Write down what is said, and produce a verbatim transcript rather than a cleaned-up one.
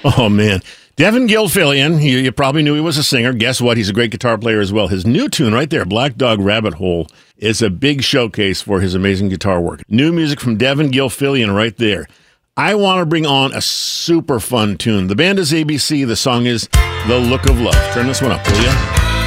Oh, man. Devin Gilfillian, you, you probably knew he was a singer. Guess what? He's a great guitar player as well. His new tune right there, Black Dog Rabbit Hole, is a big showcase for his amazing guitar work. New music from Devin Gilfillian right there. I want to bring on a super fun tune. The band is A B C. The song is The Look of Love. Turn this one up, will you?